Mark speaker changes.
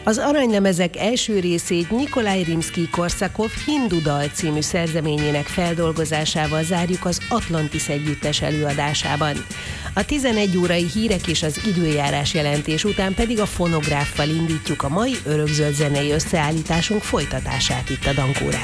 Speaker 1: Az Aranylemezek első részét Nikolaj Rimszkij-Korsakov Hindu dal című szerzeményének feldolgozásával zárjuk az Atlantis együttes előadásában. A 11 órai hírek és az időjárás jelentés után pedig a fonográffal indítjuk a mai örökzöld zenei összeállításunk folytatását itt a Dankó